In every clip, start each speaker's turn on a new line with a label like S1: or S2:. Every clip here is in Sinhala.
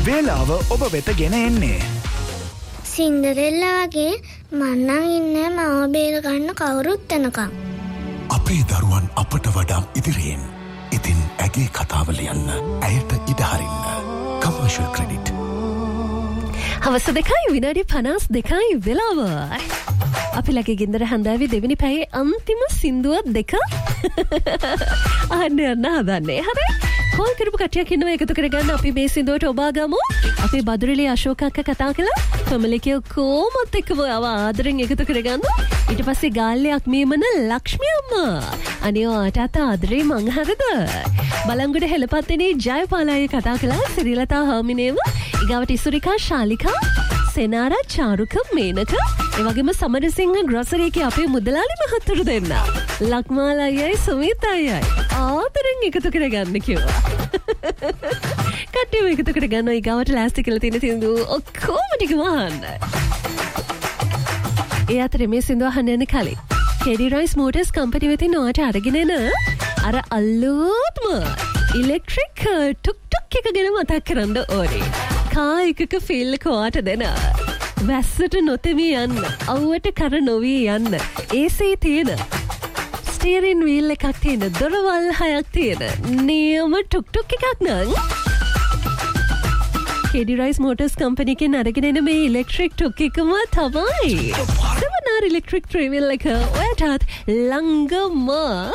S1: වේලාව ඔබ වෙත ගෙන එන්නේ
S2: සින්ඩරෙල්ලා වගේ මන්නම් ඉන්නේ මව බේර ගන්න කවුරුත් එනකම්.
S3: අපේ දරුවන් අපට වඩා ඉදිරියෙන්. ඉතින් ඇගේ කතාව ලියන්න. ඇයට ඉඩ හරින්න. Commercial credit.
S4: හවස 2:52 වෙලාව. අපි ලගේ ගින්දර හන්දාවේ දෙවෙනි පැයේ අන්තිම සින්දුවත් 2 අහන්න යන්න හදන්නේ. හරි. කෝල් කරපු කට්ටියක් ඉන්නවා එකතු කරගන්න අපි මේ සින්දුවට ඔබා ගමු. අපි බදුරිලි අශෝක අක්කා කතා කළා. ෆැමිලිකේ කොමත් එක්කම ආදරෙන් එකතු කරගන්න. ඊට පස්සේ ගාල්ලයක් මේමන ලක්ෂ්මී අම්මා. අනේ ඔයාට ආදරේ මං හරිද? බලංගොඩ හෙළපත්තිනේ ජයපාලයි කතා කළා. සිරිලතා හාමිනේව. ඊගාවට ඉසුරිකා ශාලිකා සෙනාරා චාරුක මේනක ඒ වගේම සමරසිංහ ග්‍රොසරි එකේ අපේ මුදලාලි මහත්තුරු දෙන්න. ලක්මාලයි සුමිතයි ආදරෙන් එකතු කරගන්න කිව්වා. කට්ටියම එකතු කරගන්න ඊගාවට ලෑස්ති කියලා තියෙන සින්දු ඔක්කොම ටික වහන්න. ඒ අතරේ මේ සින්දුව අහන්න යන කලින් කෙඩි රයිස් මෝටර්ස් කම්පැනි වෙතින් ඔයාට අරගෙන එන අර අලුත්ම ඉලෙක්ට්‍රික් ටුක් ටුක් එක ගැන මතක් කරන්න ඕනේ. කා එකක ෆීල් එක ඔයාට දෙන. වැස්සට නොතෙමී යන්න. අවුවට කර නොවී යන්න. AC තියෙන. ස්ටියරින් වීල් එකක් තියෙන. දොරවල් 6ක් තියෙන. නියම ටුක් ටුක් එකක් නම් කෙඩි රයිස් මෝටර්ස් කම්පැනි එකෙන් අරගෙන එන මේ ඉලෙක්ට්‍රික් ටුක් එකම තමයි. සමනාර ඉලෙක්ට්‍රික් ට්‍රේවිල් එක ඔයාටත් ළඟම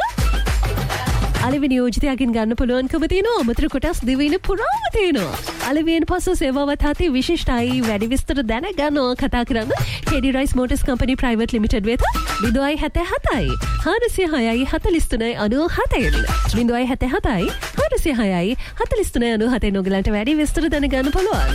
S4: අලෙවි නියෝජිතයකින් ගන්න පුළුවන්කම තියෙනවා. අමතර කොටස් දිවයින පුරාම තියෙනවා. අලෙවියෙන් පසු සේවාවත් හති විශිෂ්ටයි. වැඩි විස්තර දැනගන්න කතා කරන්න කෙඩි rice motors company private limited වෙත 077 406 43 97 077 406 43 97 ඔයගලන්ට වැඩි විස්තර දැනගන්න පුළුවන්.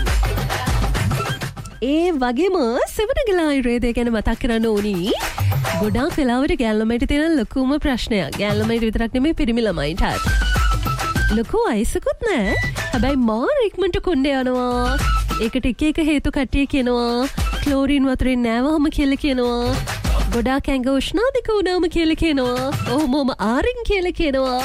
S4: ඒ වගේම සෙවණගල ආයුර්වේදය ගැන මතක් කරන්න ඕනි. ගොඩාක් වෙලාවට ගෑල්ලමයිට තියෙන ලොකුම ප්‍රශ්නයක්. ගෑල්ලමයිට විතරක් නෙමෙයි පිරිමි ළමයිටත්. ලොකු අයිසකුත් නෑ. හැබැයි මාර ඉක්මනට කොණ්ඩේ යනවා. ඒකට එක එක හේතු කට්ටිය කියනවා. ක්ලෝරින් වතුරෙන් නෑවහම කියලා කියනවා. ගොඩාක් ඇඟ උෂ්ණාධික වුණාම කියලා කියනවා. ඔහොමම ආරින් කියලා කියනවා.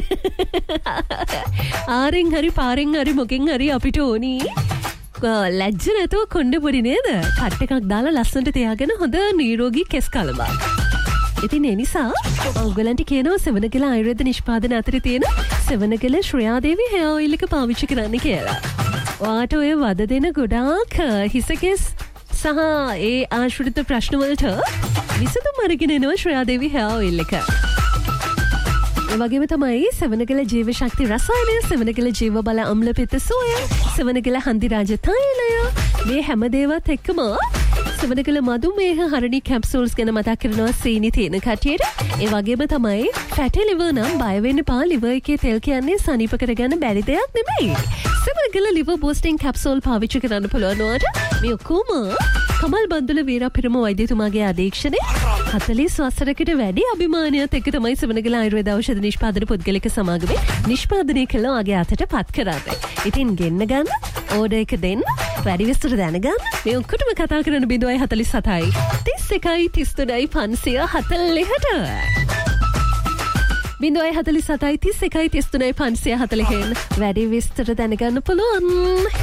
S4: ආරින් හරි පාරින් හරි මොකෙන් හරි අපිට ඕනි. ලැජ්ජ නැතුව කොණ්ඩේ පොඩි නේද? කට් එකක් දාලා ලස්සනට තියාගෙන හොඳ නිරෝගී කෙස් කලබක්. ඉතින් ඒ නිසා ඔයගලන්ට කියනවා සෙවණගල ආයුර්වේද නිෂ්පාදන අතරේ තියෙන සෙවණගල ශ්‍රේයාදේවි හෙයා ඔයිල් එක පාවිච්චි කරන්න කියලා. ඔයාට ඔය වද දෙන ගොඩාක් හිසකෙස් සහ ඒ ආශ්‍රිත ප්‍රශ්න වලට විසඳුම් අරගෙන එනවා ශ්‍රේයාදේවි හෙයා ඔයිල් එක. ඒ වගේම තමයි සෙවණගල ජීව ශක්ති රසායනය, සෙවණගල ජීව බල අම්ල පිත්ත සෝය, සෙවණගල හන්දි රාජ තෛලය මේ හැම දේවත් එක්කම සෙවණගල මදුමේහ හරණි කැප්සූල්ස් ගැන මතක් කරනවා සීනි තියෙන කටියට. ඒ වගේම තමයි ෆැටි ලිවර් නම් බය වෙන්න එපා. ලිවර් එකේ තෙල් කියන්නේ සනීප කරගන්න බැරි දෙයක් නෙමෙයි. සෙවණගල ලිවර් බූස්ටිං කැප්සූල් පාවිච්චි කරන්න පුළුවන් ඔයාට. මේ ඔක්කොම කමල් බන්දුල වීරපිරම වෛද්‍යතුමාගේ අධීක්ෂණය 40 වසරකට වැඩි අභිමානයත් එක්ක තමයි සෙවණගල ආයුර්වේද ඖෂධ නිෂ්පාදන පුද්ගලික සමාගමේ නිෂ්පාදනය කළ ඔයාගේ අතට පත් කරන්නේ. ඉතින් ගෙන්න ගන්න ඕඩර් එක දෙන්න. වැඩි විස්තර දැනගන්න මේ ඔක්කොටම කතා කරන 047යි 31යි 33යි 540ට 047යි 31යි 33යි 540න් වැඩි විස්තර දැනගන්න පුළුවන්.